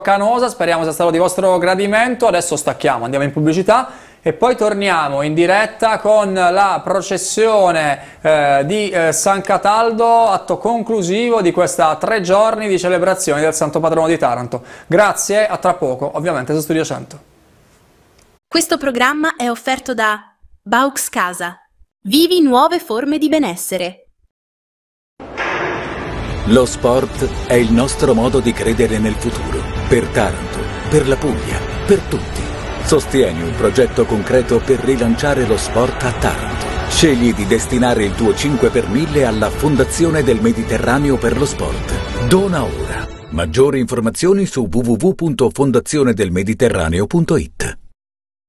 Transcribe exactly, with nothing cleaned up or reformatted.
Canosa, speriamo sia stato di vostro gradimento. Adesso stacchiamo, andiamo in pubblicità e poi torniamo in diretta con la processione eh, di eh, San Cataldo, atto conclusivo di questa tre giorni di celebrazione del Santo Patrono di Taranto. Grazie, a tra poco, ovviamente su Studio cento. Questo programma è offerto da Baux Casa. Vivi nuove forme di benessere. Lo sport è il nostro modo di credere nel futuro. Per Taranto, per la Puglia, per tutti. Sostieni un progetto concreto per rilanciare lo sport a Taranto. Scegli di destinare il tuo cinque per mille alla Fondazione del Mediterraneo per lo Sport. Dona ora. Maggiori informazioni su w w w punto fondazione del mediterraneo punto i t.